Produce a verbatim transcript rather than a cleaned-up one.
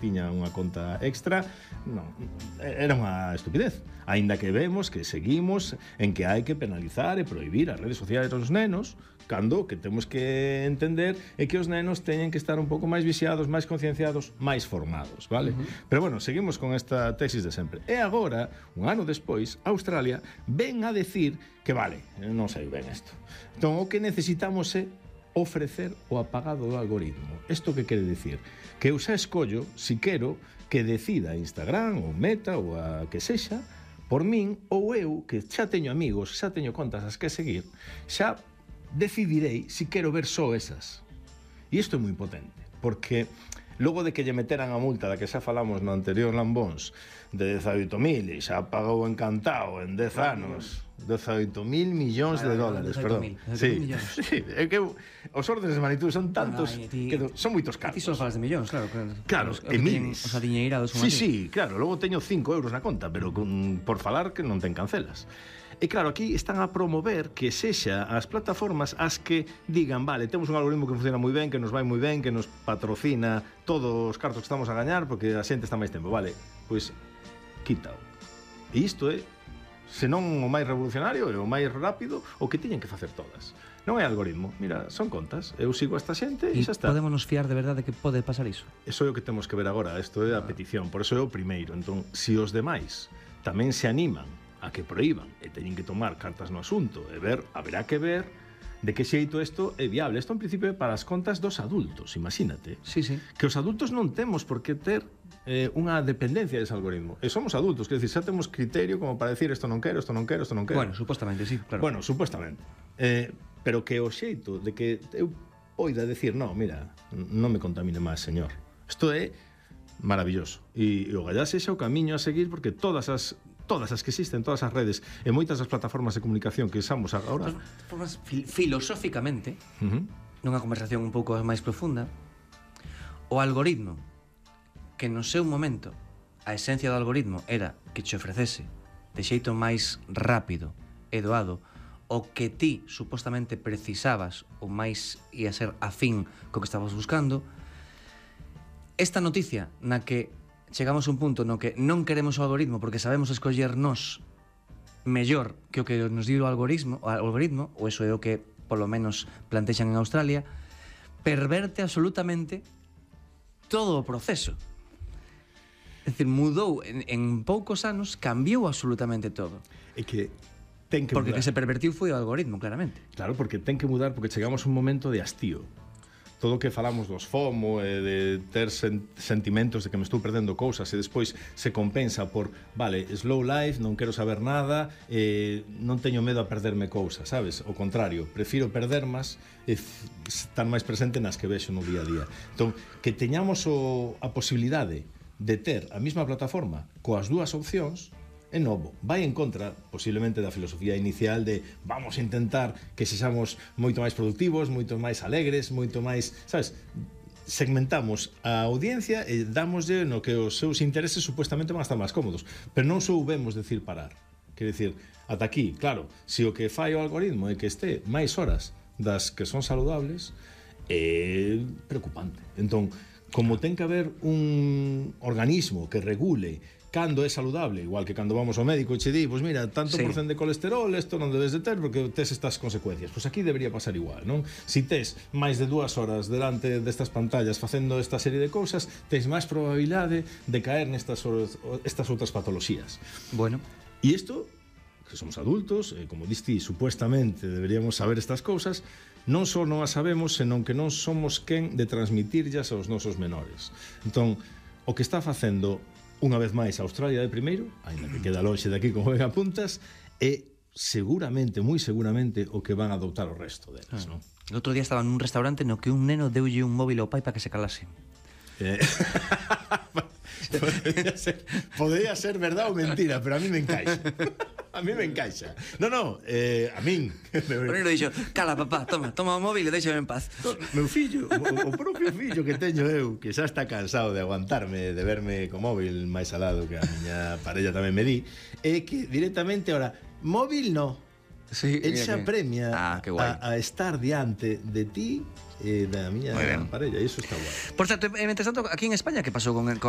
tiña unha conta extra, non, era unha estupidez. Aínda que vemos que seguimos en que hai que penalizar e prohibir as redes sociais dos nenos, cando que temos que entender é que os nenos teñen que estar un pouco máis vixiados, máis concienciados, máis formados, vale? Uh-huh. Pero bueno, seguimos con esta tesis de sempre. E agora, un ano despois, Australia ven a decir que vale, non sei ben isto. Entón, o que necesitamos é ofrecer o apagado do algoritmo. Isto que quere dicir? Que eu xa escollo, si quero, que decida Instagram ou Meta ou a que sexa, por min, ou eu, que xa teño amigos, xa teño contas as que seguir, xa decidirei si quero ver só esas. E isto é moi potente, porque logo de que lle meteran a multa da que xa falamos no anterior Lambóns de dezaoito mil e xa pagou encantado en dez anos dezaoito mil millóns de dólares, perdón. Sí, sí, é que os órdenes de magnitud son tantos que son moitos cartos. Ti só falas de millóns, claro. Claro, e miles. Os adiñeirados. Sí, sí, claro, logo teño cinco euros na conta, pero por falar que non ten cancelas. E claro, aquí están a promover que sexa as plataformas as que digan, vale, temos un algoritmo que funciona moi ben, que nos vai moi ben, que nos patrocina todos os cartos que estamos a gañar porque a xente está máis tempo, vale, pois quítao. E isto é, senón o máis revolucionario e o máis rápido, o que tiñen que facer todas. Non é algoritmo, mira, son contas. Eu sigo a esta xente e xa está. E podemos nos fiar de verdade que pode pasar iso? Eso é o que temos que ver agora, isto é a petición, por eso é o primeiro. Entón, se os demais tamén se animan a que proíban e teñen que tomar cartas no asunto e ver, haberá que ver de que xeito isto é viable. Isto en principio é para as contas dos adultos, imagínate. Sí, sí. Que os adultos non temos por que ter eh, unha dependencia dese algoritmo. E somos adultos, quer decir, xa temos criterio como para decir isto non quero, isto non quero, isto non quero. Bueno, supostamente, sí, claro. Bueno, supostamente. Eh, pero que o xeito de que eu poida decir, no, mira, non me contamine máis, señor. Isto é maravilloso. E, e o gallá sexa o camiño a seguir porque todas as todas as que existen, todas as redes e moitas das plataformas de comunicación que usamos agora, formas fil filosóficamente, uh-huh, nunha conversación un pouco máis profunda, o algoritmo que no seu momento a esencia do algoritmo era que che ofrecese de xeito máis rápido e doado o que ti supostamente precisabas ou máis ia ser afín co que estabas buscando. Esta noticia na que chegamos a un punto no que non queremos o algoritmo porque sabemos escoller nós mellor que o que nos di o algoritmo, o algoritmo, ou eso é o que polo menos plantexan en Australia, perverte absolutamente todo o proceso. É dicir, mudou en, en poucos anos, cambiou absolutamente todo. É que ten que porque mudar. que se pervertiu foi o algoritmo, claramente. Claro, porque ten que mudar porque chegamos a un momento de hastío. Todo o que falamos dos FOMO e de ter sen sentimentos de que me estou perdendo cousas e despois se compensa por, vale, slow life, non quero saber nada, eh, non teño medo a perderme cousas, sabes? O contrario, prefiro perder máis e estar máis presente nas que vexo no día a día. Entón, que teñamos o, a posibilidade de ter a mesma plataforma coas dúas opcións é novo, vai en contra posiblemente da filosofía inicial de vamos a intentar que sexamos moito máis productivos, moito máis alegres, moito máis, sabes, segmentamos a audiencia e dámoslle no que os seus intereses supuestamente van a estar máis cómodos, pero non soubemos decir parar. Quer decir, ata aquí, claro, se o que fai o algoritmo é que este máis horas das que son saludables, é preocupante. Entón, como ten que haber un organismo que regule cando é saludable, igual que cando vamos ao médico e che di, pois mira, tanto sí. por cento de colesterol, isto non debes de ter porque tes estas consecuencias. Pois aquí debería pasar igual, non? Si tes máis de dúas horas delante destas pantallas facendo esta serie de cousas, tes máis probabilidade de caer nestas estas outras patoloxías. Bueno. E isto, que somos adultos, e como diste, supuestamente deberíamos saber estas cousas, non só non as sabemos, senón que non somos quen de transmitirlas aos nosos menores. Entón, o que está facendo unha vez máis a Australia de primeiro, ainda que queda lonxe de aquí como ven apuntas, é seguramente, moi seguramente, o que van a adoptar o resto delas, ah. non? O outro día estaba nun restaurante no que un neno deulle un móvil ao pai para que se calase. Eh... podría, ser, podría ser verdad ou mentira, pero a mí me encaixa. A mí me encaixa. No, no, eh, a min. O neno dixo, cala papá, toma, toma o móvil e deixame en paz. No, meu fillo, o, o propio fillo que teño eu, que xa está cansado de aguantarme, de verme co móvil máis alado que a miña parella tamén me di, é que directamente, ahora, móvil no. Sí, el xa que... premia ah, a, a estar diante de ti e da miña parella, e iso está guai. Por certo, mentre tanto, aquí en España, que pasou con, con